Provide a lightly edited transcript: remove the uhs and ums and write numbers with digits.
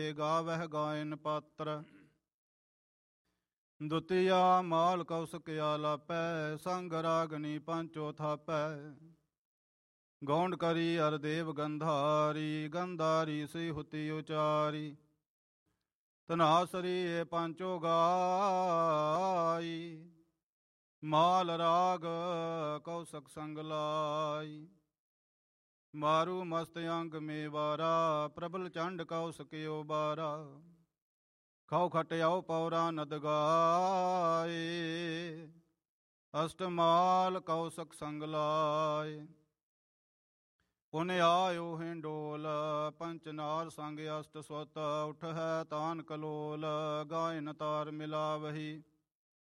ਗਾਵਹਿ ਗਾਇਨ ਪਾਤਰ। ਦੁਤੀਆ ਮਾਲ ਕੌਸਕ ਆਲਾਪੈ, ਸੰਗ ਰਾਗਨੀ ਪੰਚੋ ਥਾਪੈ। ਗੌਂਡ ਕਰੀ ਅਰ ਦੇਵ ਗੰਧਾਰੀ, ਗੰਧਾਰੀ ਸੇ ਹੁਤੀ ਉਚਾਰੀ। ਧਨਾਸਰੀ ਏ ਪੰਚੋ ਗਾਈ, ਮਾਲ ਰਾਗ ਕੌਸਕ ਸੰਗ ਲਾਈ। ਮਾਰੂ ਮਸਤ ਅੰਗ ਮੇ ਵਾਰਾ, ਪ੍ਰਬਲ ਚੰਡ ਕੌਸਕਿਓ ਬਾਰਾ। ਖਾਉ ਖਟਿਆਉ ਪੌਰਾ ਨਦ ਗਾਏ, ਅਸ਼ਟਮਾਲ ਕੌਸਕ ਸੰਗ ਲਾਏ। ਪੁਨ ਆਇਓ ਹਿੰਡੋਲ, ਪੰਚਨਾਰ ਸੰਗ ਅਸ਼ਟ ਸੁਤ। ਉਠ ਹੈ ਤਾਨ ਕਲੋਲ, ਗਾਇਨ ਤਾਰ ਮਿਲਾਵਹੀ।